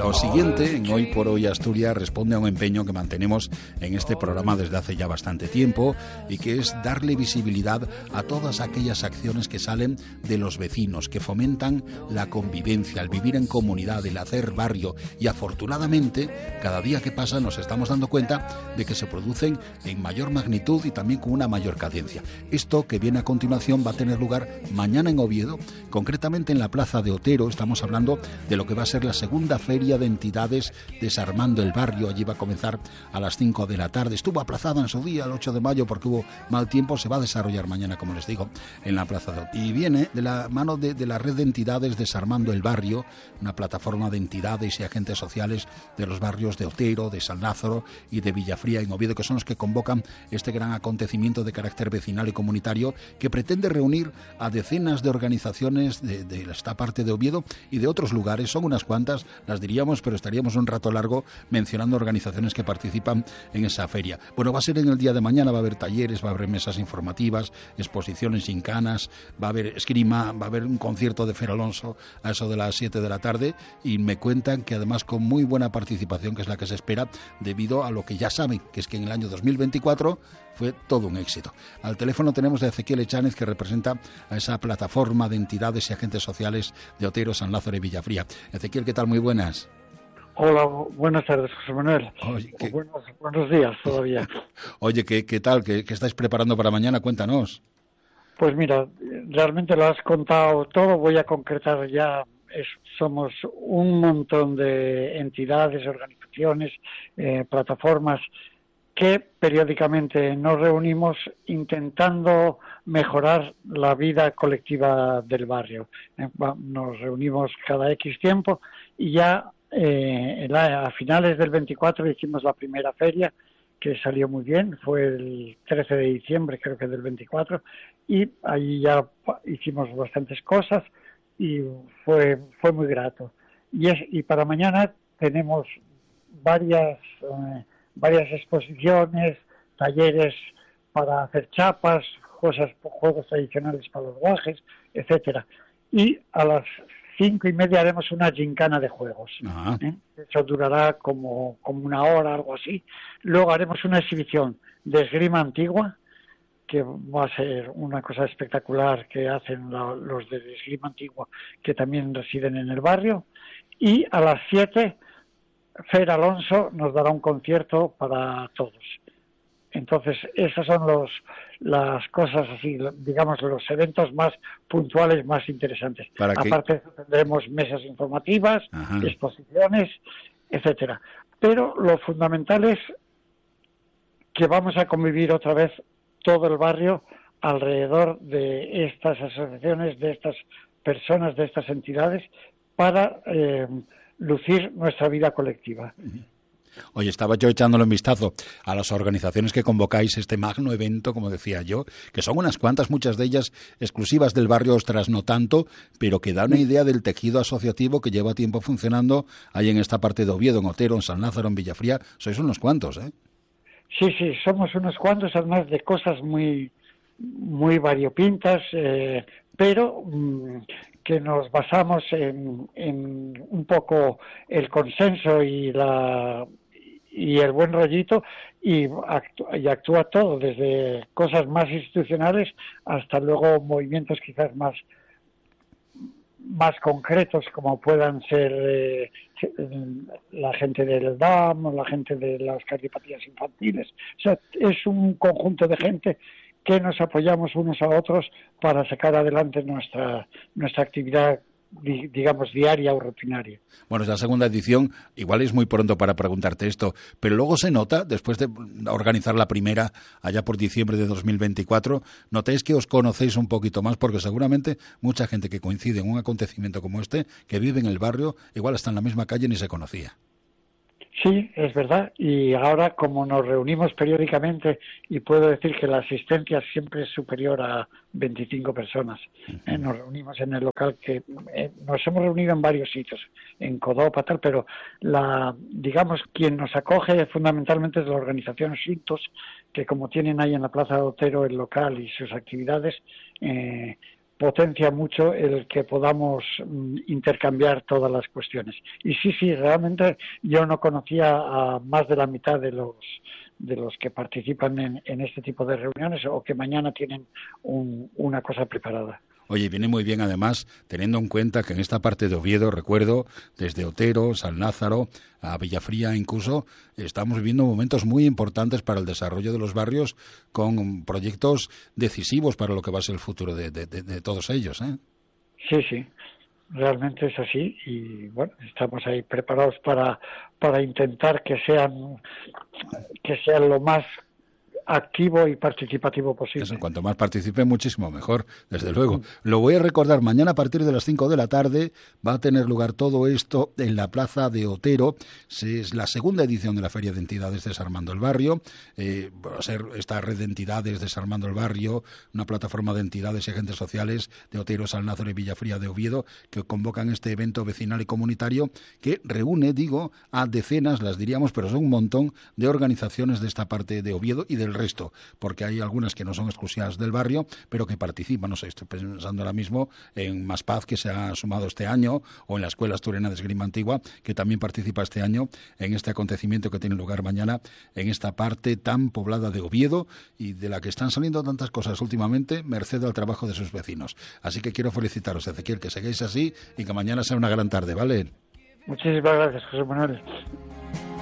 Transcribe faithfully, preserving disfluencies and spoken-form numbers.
Lo siguiente, en Hoy por Hoy Asturias, responde a un empeño que mantenemos en este programa desde hace ya bastante tiempo y que es darle visibilidad a todas aquellas acciones que salen de los vecinos, que fomentan la convivencia, el vivir en comunidad, el hacer barrio, y afortunadamente cada día que pasa nos estamos dando cuenta de que se producen en mayor magnitud y también con una mayor cadencia. Esto que viene a continuación va a tener lugar mañana en Oviedo, concretamente en la Plaza de Otero. Estamos hablando de lo que va a ser la segunda feria de entidades Desarmando el Barrio. Allí va a comenzar a las cinco de la tarde. Estuvo aplazada en su día, el ocho de mayo, porque hubo mal tiempo. Se va a desarrollar mañana, como les digo, en la Plaza de Otero. Y viene de la mano de, de la red de entidades Desarmando el Barrio, una plataforma de entidades y agentes sociales de los barrios de Otero, de San Lázaro y de Villafría en Oviedo, que son los que convocan este gran acontecimiento de carácter vecinal y comunitario que pretende reunir a decenas de organizaciones de, de esta parte de Oviedo y de otros lugares. Son unas cuantas, las diríamos, pero estaríamos un rato largo mencionando organizaciones que participan en esa feria. Bueno, va a ser en el día de mañana, va a haber talleres, va a haber mesas informativas, exposiciones gincanas, va a haber esgrima, va a haber un concierto de Fer Alonso a eso de las siete de la tarde, y me cuentan que además con muy buena participación, que es la que se espera, debido a lo que ya saben, que es que en el año dos mil veinticuatro fue todo un éxito. Al teléfono tenemos a Ezequiel Echánez, que representa a esa plataforma de entidades y agentes sociales de Otero, San Lázaro y Villafría. Ezequiel, ¿qué tal? Muy buenas. Hola, buenas tardes, José Manuel. Oye, ¿qué... buenos, buenos días todavía. Oye, ¿qué, qué tal? ¿Qué, ¿Qué estáis preparando para mañana? Cuéntanos. Pues mira, realmente lo has contado todo. Voy a concretar ya. Es, somos un montón de entidades, organizaciones, eh, plataformas que periódicamente nos reunimos intentando mejorar la vida colectiva del barrio. Eh, nos reunimos cada X tiempo y ya eh, a finales del veinticuatro hicimos la primera feria, que salió muy bien. Fue el trece de diciembre, creo que del veinticuatro, y ahí ya hicimos bastantes cosas y fue fue muy grato. Y es y para mañana tenemos varias eh, varias exposiciones, talleres para hacer chapas, cosas, juegos tradicionales para los guajes, etcétera. Y a las cinco y media haremos una gincana de juegos. ¿eh? Eso durará como, como una hora, algo así. Luego haremos una exhibición de esgrima antigua, que va a ser una cosa espectacular que hacen la, los de esgrima antigua, que también residen en el barrio. Y a las siete, Fer Alonso nos dará un concierto para todos. Entonces, esas son los las cosas así, digamos, los eventos más puntuales, más interesantes. Aparte de eso, tendremos mesas informativas, Ajá. exposiciones, etcétera. Pero lo fundamental es que vamos a convivir otra vez todo el barrio alrededor de estas asociaciones, de estas personas, de estas entidades, para eh, lucir nuestra vida colectiva. Oye, estaba yo echándole un vistazo a las organizaciones que convocáis este magno evento, como decía yo, que son unas cuantas, muchas de ellas exclusivas del barrio, ostras, no tanto, pero que da una idea del tejido asociativo que lleva tiempo funcionando ahí en esta parte de Oviedo, en Otero, en San Lázaro, en Villafría. Sois unos cuantos, ¿eh? Sí, sí, somos unos cuantos, además de cosas muy, muy variopintas, eh, pero mmm, que nos basamos en, en un poco el consenso y la y el buen rollito, y, actú, y actúa todo, desde cosas más institucionales hasta luego movimientos quizás más más concretos, como puedan ser eh, la gente del D A M o la gente de las cardiopatías infantiles. O sea, es un conjunto de gente que nos apoyamos unos a otros para sacar adelante nuestra nuestra actividad, digamos, diaria o rutinaria. Bueno, es la segunda edición, igual es muy pronto para preguntarte esto, pero luego se nota, después de organizar la primera allá por diciembre de dos mil veinticuatro, notáis que os conocéis un poquito más, porque seguramente mucha gente que coincide en un acontecimiento como este, que vive en el barrio, igual está en la misma calle ni se conocía. Sí, es verdad, y ahora como nos reunimos periódicamente, y puedo decir que la asistencia siempre es superior a veinticinco personas, eh, nos reunimos en el local que eh, nos hemos reunido en varios sitios, en Codopa, tal, pero la, digamos, quien nos acoge fundamentalmente es la organización Xintos, que como tienen ahí en la Plaza de Otero el local y sus actividades, eh, potencia mucho el que podamos mm, intercambiar todas las cuestiones. Y sí, sí, realmente yo no conocía a más de la mitad de los de los que participan en, en este tipo de reuniones o que mañana tienen un, una cosa preparada. Oye, viene muy bien además, teniendo en cuenta que en esta parte de Oviedo, recuerdo, desde Otero, San Lázaro, a Villafría incluso, estamos viviendo momentos muy importantes para el desarrollo de los barrios con proyectos decisivos para lo que va a ser el futuro de, de, de, de todos ellos, ¿eh? Sí, sí, realmente es así y bueno, estamos ahí preparados para, para intentar que sean, que sean lo más activo y participativo posible. Eso, cuanto más participe, muchísimo mejor, desde luego. Lo voy a recordar, mañana a partir de las cinco de la tarde va a tener lugar todo esto en la Plaza de Otero. Es la segunda edición de la Feria de Entidades Desarmando el Barrio. Eh, va a ser esta red de entidades Desarmando el Barrio, una plataforma de entidades y agentes sociales de Otero, San Lázaro y Villafría de Oviedo, que convocan este evento vecinal y comunitario que reúne, digo, a decenas, las diríamos, pero son un montón de organizaciones de esta parte de Oviedo y del resto, porque hay algunas que no son exclusivas del barrio, pero que participan. No sé, estoy pensando ahora mismo en Más Paz, que se ha sumado este año, o en la Escuela Asturiana de Esgrima Antigua, que también participa este año en este acontecimiento que tiene lugar mañana en esta parte tan poblada de Oviedo y de la que están saliendo tantas cosas últimamente, merced al trabajo de sus vecinos. Así que quiero felicitaros, Ezequiel, que sigáis así y que mañana sea una gran tarde, ¿vale? Muchísimas gracias, José Manuel.